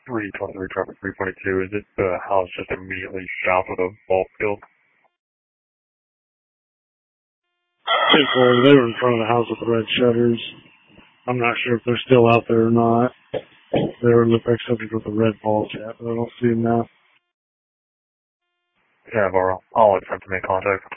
323 traffic 322. Is it the house just immediately south of the ball field? They were in front of the house with the red shutters. I'm not sure if they're still out there or not. They were in the back subject with the red ball cap, but I don't see them now. Yeah, Varro. I'll attempt to make contact.